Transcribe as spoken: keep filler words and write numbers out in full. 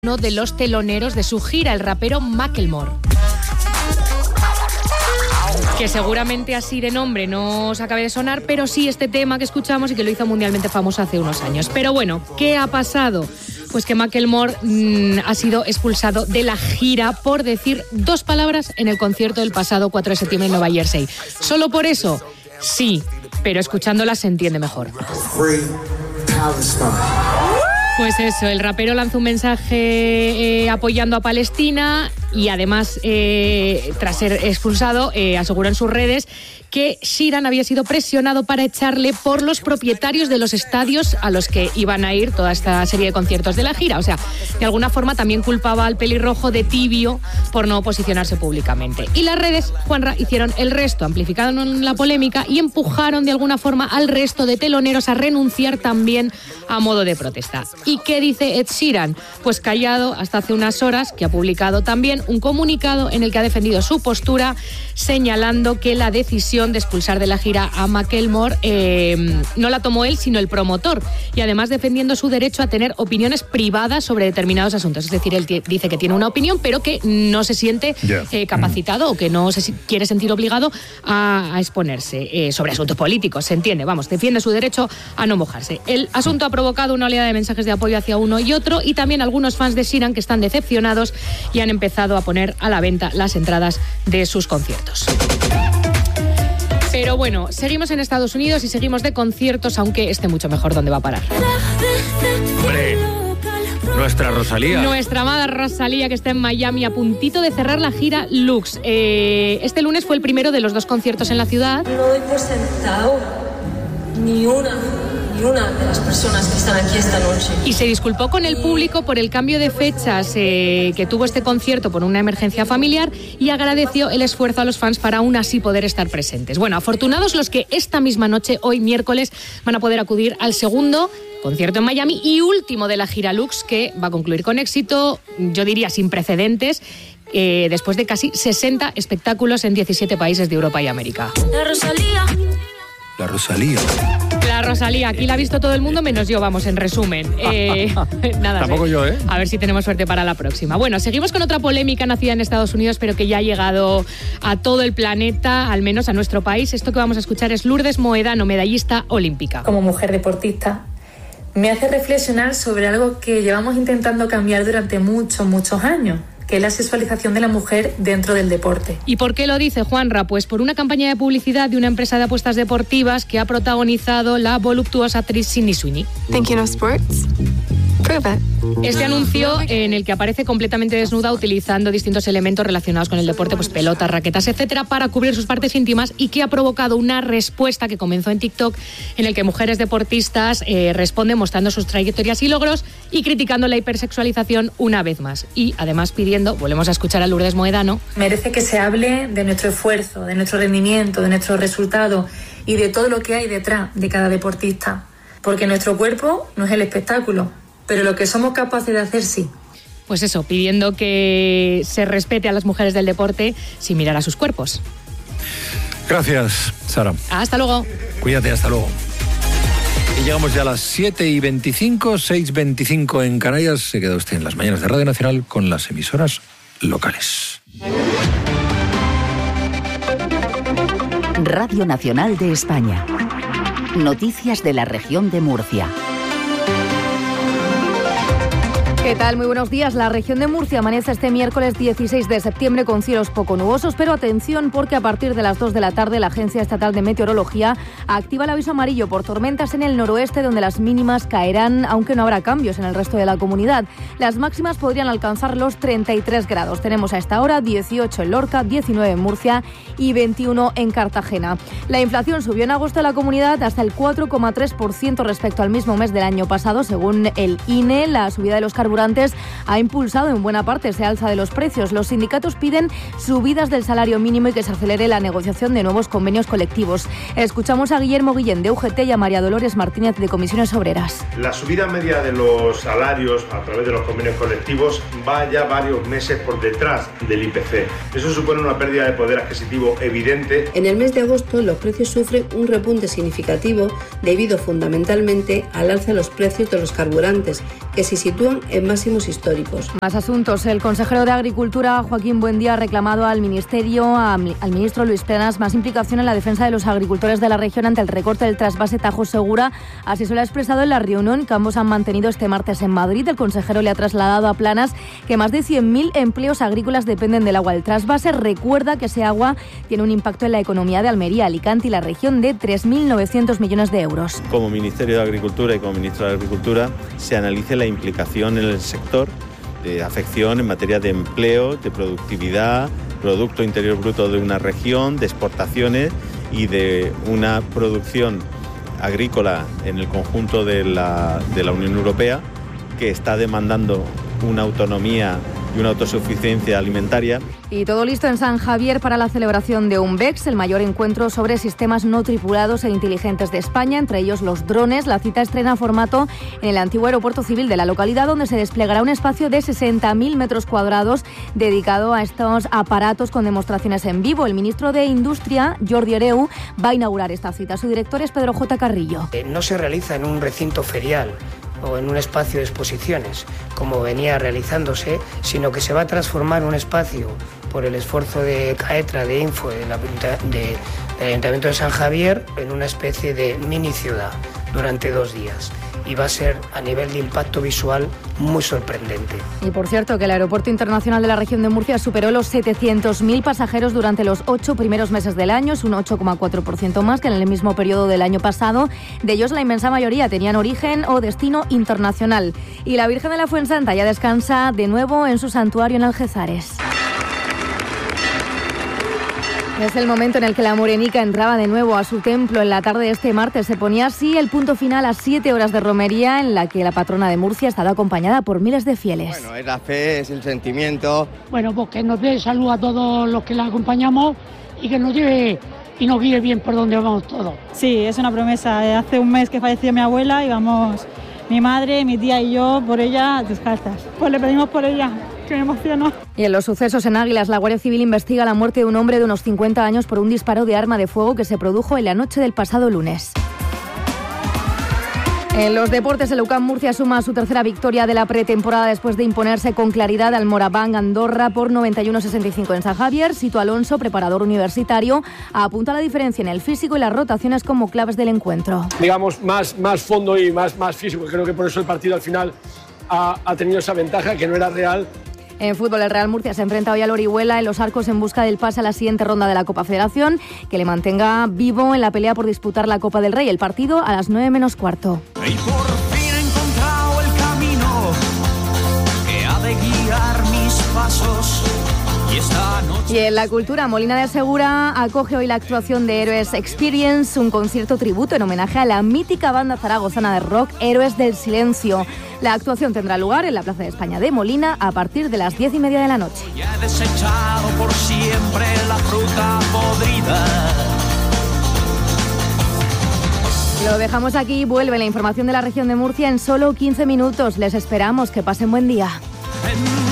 uno de los teloneros de su gira, el rapero Macklemore. Que seguramente así de nombre no os acabe de sonar, pero sí este tema que escuchamos y que lo hizo mundialmente famoso hace unos años. Pero bueno, ¿qué ha pasado? Pues que Macklemore mmm, ha sido expulsado de la gira por decir dos palabras en el concierto del pasado cuatro de septiembre en Nueva Jersey. ¿Solo por eso? Sí, pero escuchándolas se entiende mejor. Free Palestine. Pues eso, el rapero lanzó un mensaje eh, apoyando a Palestina y además, eh, tras ser expulsado, eh, aseguró en sus redes que Sheeran había sido presionado para echarle por los propietarios de los estadios a los que iban a ir toda esta serie de conciertos de la gira. O sea, de alguna forma también culpaba al pelirrojo de tibio por no posicionarse públicamente. Y las redes, Juanra, hicieron el resto, amplificaron la polémica y empujaron de alguna forma al resto de teloneros a renunciar también a modo de protesta. ¿Y qué dice Ed Sheeran? Pues callado hasta hace unas horas, que ha publicado también un comunicado en el que ha defendido su postura, señalando que la decisión de expulsar de la gira a Macklemore eh, no la tomó él, sino el promotor, y además defendiendo su derecho a tener opiniones privadas sobre determinados asuntos. Es decir, él t- dice que tiene una opinión, pero que no se siente yeah. eh, capacitado mm. o que no se quiere sentir obligado a, a exponerse eh, sobre asuntos políticos, se entiende, vamos, defiende su derecho a no mojarse. El asunto ha provocado una oleada de mensajes de apoyo hacia uno y otro, y también algunos fans de Sheeran que están decepcionados y han empezado a poner a la venta las entradas de sus conciertos. Pero bueno, seguimos en Estados Unidos y seguimos de conciertos, aunque esté mucho mejor donde va a parar. ¡Hombre! Nuestra Rosalía. Nuestra amada Rosalía, que está en Miami a puntito de cerrar la gira Lux. Eh, este lunes fue el primero de los dos conciertos en la ciudad. No doy por sentado ni una... una de las personas que están aquí esta noche. Y se disculpó con el público por el cambio de fechas eh, que tuvo este concierto por una emergencia familiar y agradeció el esfuerzo a los fans para aún así poder estar presentes. Bueno, afortunados los que esta misma noche, hoy miércoles, van a poder acudir al segundo concierto en Miami y último de la gira Lux, que va a concluir con éxito, yo diría sin precedentes, eh, después de casi sesenta espectáculos en diecisiete países de Europa y América. La Rosalía. La Rosalía. La Rosalía, aquí la ha visto todo el mundo menos yo, vamos, en resumen. Eh, nada, Tampoco yo, ¿eh? A ver si tenemos suerte para la próxima. Bueno, seguimos con otra polémica nacida en Estados Unidos, pero que ya ha llegado a todo el planeta, al menos a nuestro país. Esto que vamos a escuchar es Lourdes Moedano, medallista olímpica. Como mujer deportista, me hace reflexionar sobre algo que llevamos intentando cambiar durante muchos, muchos años, que es la sexualización de la mujer dentro del deporte. ¿Y por qué lo dice Juanra? Pues por una campaña de publicidad de una empresa de apuestas deportivas que ha protagonizado la voluptuosa actriz Sydney Sweeney. Thinking of sports? Prove it. Este anuncio, en el que aparece completamente desnuda utilizando distintos elementos relacionados con el deporte, pues pelotas, raquetas, etcétera, para cubrir sus partes íntimas, y que ha provocado una respuesta que comenzó en TikTok, en el que mujeres deportistas eh, responden mostrando sus trayectorias y logros y criticando la hipersexualización una vez más. Y además pidiendo, volvemos a escuchar a Lourdes Moedano, merece que se hable de nuestro esfuerzo, de nuestro rendimiento, de nuestro resultado y de todo lo que hay detrás de cada deportista. Porque nuestro cuerpo no es el espectáculo, pero lo que somos capaces de hacer sí. Pues eso, pidiendo que se respete a las mujeres del deporte sin mirar a sus cuerpos. Gracias, Sara. Hasta luego. Cuídate, hasta luego. Y llegamos ya a las siete y veinticinco, seis y veinticinco en Canarias. Se queda usted en las mañanas de Radio Nacional con las emisoras locales. Radio Nacional de España. Noticias de la región de Murcia. ¿Qué tal? Muy buenos días. La región de Murcia amanece este miércoles dieciséis de septiembre con cielos poco nubosos, pero atención porque a partir de las dos de la tarde la Agencia Estatal de Meteorología activa el aviso amarillo por tormentas en el noroeste, donde las mínimas caerán, aunque no habrá cambios en el resto de la comunidad. Las máximas podrían alcanzar los treinta y tres grados. Tenemos a esta hora dieciocho en Lorca, diecinueve en Murcia y veintiuno en Cartagena. La inflación subió en agosto en la comunidad hasta el cuatro coma tres por ciento respecto al mismo mes del año pasado, según el I N E. La subida de los carburantes ha impulsado en buena parte ese alza de los precios. Los sindicatos piden subidas del salario mínimo y que se acelere la negociación de nuevos convenios colectivos. Escuchamos a Guillermo Guillén de U G T y a María Dolores Martínez de Comisiones Obreras. La subida media de los salarios a través de los convenios colectivos va ya varios meses por detrás del I P C. Eso supone una pérdida de poder adquisitivo evidente. En el mes de agosto los precios sufren un repunte significativo debido fundamentalmente al alza de los precios de los carburantes, que se sitúan en máximos históricos. Más asuntos. El consejero de Agricultura, Joaquín Buendía, ha reclamado al Ministerio, al ministro Luis Planas, más implicación en la defensa de los agricultores de la región ante el recorte del trasvase Tajo Segura. Así se lo ha expresado en la reunión que ambos han mantenido este martes en Madrid. El consejero le ha trasladado a Planas que más de cien mil empleos agrícolas dependen del agua del trasvase. Recuerda que ese agua tiene un impacto en la economía de Almería, Alicante y la región de tres mil novecientos millones de euros. Como Ministerio de Agricultura y como ministro de Agricultura se analice la implicación en el sector de afección en materia de empleo, de productividad, Producto Interior Bruto de una región, de exportaciones y de una producción agrícola en el conjunto de la, de la Unión Europea que está demandando una autonomía y una autosuficiencia alimentaria. Y todo listo en San Javier para la celebración de UNBEX, el mayor encuentro sobre sistemas no tripulados e inteligentes de España, entre ellos los drones. La cita estrena formato en el antiguo aeropuerto civil de la localidad, donde se desplegará un espacio de sesenta mil metros cuadrados dedicado a estos aparatos con demostraciones en vivo. El ministro de Industria, Jordi Hereu, va a inaugurar esta cita. Su director es Pedro J. Carrillo. Eh, no se realiza en un recinto ferial o en un espacio de exposiciones, como venía realizándose, sino que se va a transformar un espacio por el esfuerzo de CAETRA, de Info, de la, de, del Ayuntamiento de San Javier, en una especie de mini ciudad durante dos días. Y va a ser, a nivel de impacto visual, muy sorprendente. Y por cierto, que el Aeropuerto Internacional de la Región de Murcia superó los setecientos mil pasajeros durante los ocho primeros meses del año. Es un ocho coma cuatro por ciento más que en el mismo periodo del año pasado. De ellos, la inmensa mayoría tenían origen o destino internacional. Y la Virgen de la Fuensanta ya descansa de nuevo en su santuario en Algezares. Es el momento en el que la morenica entraba de nuevo a su templo en la tarde de este martes. Se ponía así el punto final a siete horas de romería en la que la patrona de Murcia ha estado acompañada por miles de fieles. Bueno, es la fe, es el sentimiento. Bueno, pues que nos dé salud a todos los que la acompañamos y que nos lleve y nos guíe bien por donde vamos todos. Sí, es una promesa. Hace un mes que falleció mi abuela y vamos mi madre, mi tía y yo por ella descalzas. Pues le pedimos por ella. Que me emocionó. Y en los sucesos en Águilas, la Guardia Civil investiga la muerte de un hombre de unos cincuenta años por un disparo de arma de fuego que se produjo en la noche del pasado lunes. En los deportes, el U C A M Murcia suma su tercera victoria de la pretemporada después de imponerse con claridad al Moraván Andorra por noventa y uno a sesenta y cinco en San Javier. Sito Alonso, preparador universitario, apunta la diferencia en el físico y las rotaciones como claves del encuentro. Digamos, más, más fondo y más, más físico. Creo que por eso el partido al final ha, ha tenido esa ventaja que no era real. En fútbol, el Real Murcia se enfrenta hoy al Orihuela en los Arcos en busca del pase a la siguiente ronda de la Copa Federación, que le mantenga vivo en la pelea por disputar la Copa del Rey. El partido a las nueve menos cuarto. Y por fin he encontrado el camino que ha de guiar mis pasos. Y, esta noche... y en la cultura, Molina de Segura acoge hoy la actuación de Héroes Experience, un concierto tributo en homenaje a la mítica banda zaragozana de rock Héroes del Silencio. La actuación tendrá lugar en la Plaza de España de Molina a partir de las diez y media de la noche. Ya he desechado por siempre la fruta podrida. Lo dejamos aquí, vuelve la información de la región de Murcia en solo quince minutos. Les esperamos, que pasen buen día. En